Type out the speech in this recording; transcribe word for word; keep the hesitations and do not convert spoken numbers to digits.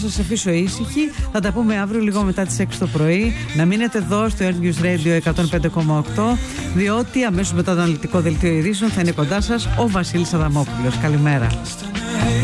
σας αφήσω ήσυχη. Θα τα πούμε αύριο λίγο μετά τις έξι το πρωί. Να μείνετε εδώ στο Earth News Radio εκατόν πέντε κόμμα οκτώ, διότι αμέσως μετά το αναλυτικό δελτίο ειδήσεων θα είναι κοντά σας ο Βασίλης Αδαμόπουλος. Καλημέρα.